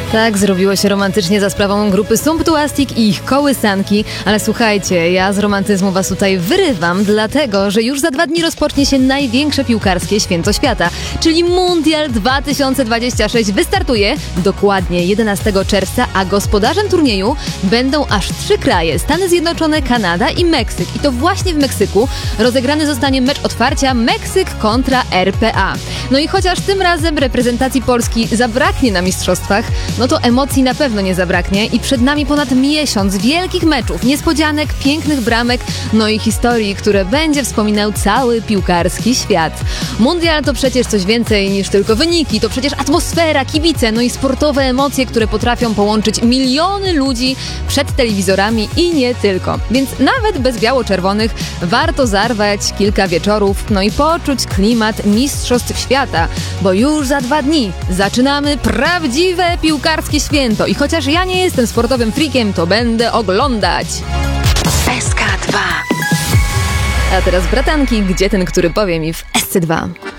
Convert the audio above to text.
Tak, zrobiło się romantycznie za sprawą grupy Sumptuastic i ich kołysanki, ale słuchajcie, ja z romantyzmu was tutaj wyrywam, dlatego, że już za 2 dni rozpocznie się największe piłkarskie święto świata, czyli Mundial 2026 wystartuje dokładnie 11 czerwca, a gospodarzem turnieju będą aż 3 kraje, Stany Zjednoczone, Kanada i Meksyk. I to właśnie w Meksyku rozegrany zostanie mecz otwarcia Meksyk kontra RPA. No i chociaż tym razem reprezentacji Polski zabraknie na mistrzostwach, no to emocji na pewno nie zabraknie i przed nami ponad miesiąc wielkich meczów, niespodzianek, pięknych bramek, no i historii, które będzie wspominał cały piłkarski świat. Mundial to przecież coś więcej niż tylko wyniki, to przecież atmosfera, kibice, no i sportowe emocje, które potrafią połączyć miliony ludzi przed telewizorami i nie tylko. Więc nawet bez biało-czerwonych warto zarwać kilka wieczorów, no i poczuć klimat mistrzostw świata, bo już za 2 dni zaczynamy prawdziwe piłkarskie święto i chociaż ja nie jestem sportowym freakiem, to będę oglądać. SK2. A teraz bratanki, gdzie ten, który powie mi w SC2.